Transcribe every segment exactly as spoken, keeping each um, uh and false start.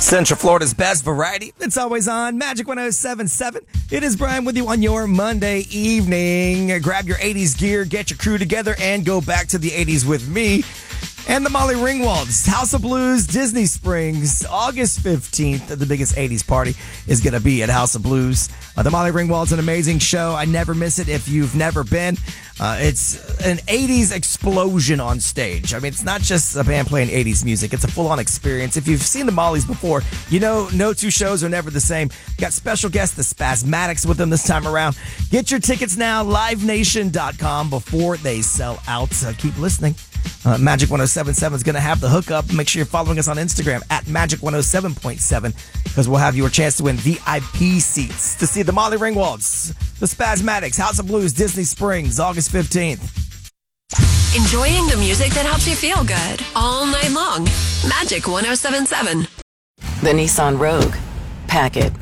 Central Florida's best variety. It's always on Magic one oh seven point seven. It is Brian with you on your Monday evening. Grab your eighties gear, get your crew together, and go back to the eighties with me and the Molly Ringwalds. House of Blues, Disney Springs, August fifteenth. The biggest eighties party is going to be at House of Blues. Uh, the Molly Ringwalds, an amazing show. I never miss it if you've never been. Uh, it's an eighties explosion on stage. I mean, it's not just a band playing eighties music. It's a full-on experience. If you've seen the Mollies before, you know no two shows are never the same. Got special guest, the Spasmatics, with them this time around. Get your tickets now, live nation dot com, before they sell out. So keep listening. Uh, Magic one oh seven point seven is going to have the hookup. Make sure you're following us on Instagram at Magic one oh seven point seven, because we'll have your chance to win V I P seats to see the Molly Ringwalds, the Spasmatics, House of Blues, Disney Springs, August fifteenth. Enjoying the music that helps you feel good all night long. Magic one oh seven point seven. The Nissan Rogue. Pack it.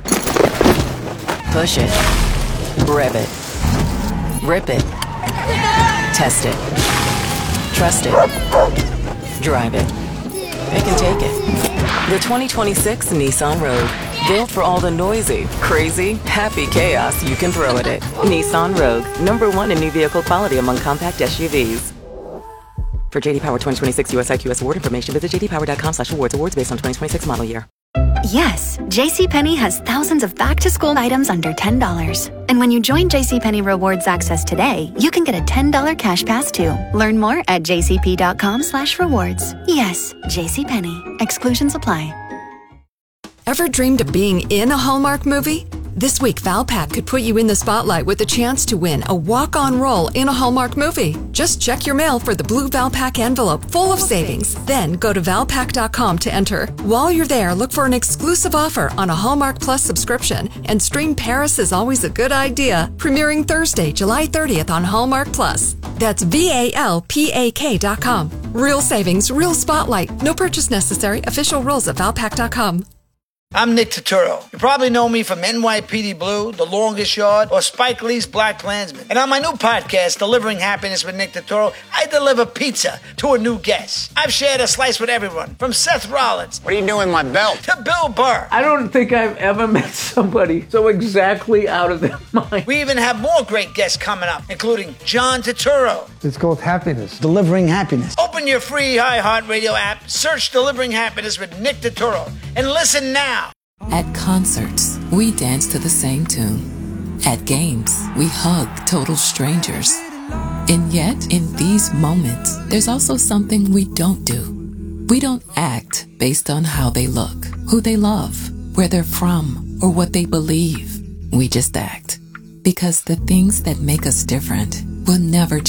Push it. Rev it. Rip it. Test it. Trust it. Drive it. Pick and take it. The twenty twenty-six Nissan Rogue. Built for all the noisy, crazy, happy chaos you can throw at it. Nissan Rogue. Number one in new vehicle quality among compact S U Vs. For J D Power twenty twenty-six U S I Q S award information, visit j d power dot com slash awards. Awards based on twenty twenty-six model year. Yes, JCPenney has thousands of back-to-school items under ten dollars. And when you join JCPenney Rewards Access today, you can get a ten dollars cash pass too. Learn more at j c p dot com slash rewards. Yes, JCPenney. Exclusions apply. Ever dreamed of being in a Hallmark movie? This week, Valpak could put you in the spotlight with a chance to win a walk-on role in a Hallmark movie. Just check your mail for the blue Valpak envelope full of savings. Then go to valpak dot com to enter. While you're there, look for an exclusive offer on a Hallmark Plus subscription and stream Paris is Always a Good Idea, premiering Thursday, July thirtieth on Hallmark Plus. That's V A L P A K dot com. Real savings, real spotlight. No purchase necessary. Official rules at valpak dot com. I'm Nick Turturro. You probably know me from N Y P D Blue, The Longest Yard, or Spike Lee's Black Klansman. And on my new podcast, Delivering Happiness with Nick Turturro, I deliver pizza to a new guest. I've shared a slice with everyone, from Seth Rollins. What are you doing with my belt? To Bill Burr. I don't think I've ever met somebody so exactly out of their mind. We even have more great guests coming up, including John Turturro. It's called Happiness. Delivering Happiness. Open your free iHeartRadio app, search Delivering Happiness with Nick Turturro, and listen now. At concerts, we dance to the same tune. At games, we hug total strangers. And yet, in these moments, there's also something we don't do. We don't act based on how they look, who they love, where they're from, or what they believe. We just act. Because the things that make us different will never change.